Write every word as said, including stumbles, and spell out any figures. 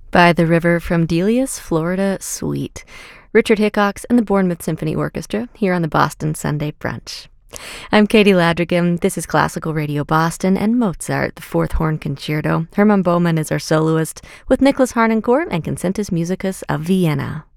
By the River from Delia's Florida Suite. Richard Hickox and the Bournemouth Symphony Orchestra here on the Boston Sunday Brunch. I'm Katie Ladrigan. This is Classical Radio Boston and Mozart, the Fourth Horn Concerto. Hermann Baumann is our soloist with Nicholas Harnoncourt and Concertus Musicus of Vienna.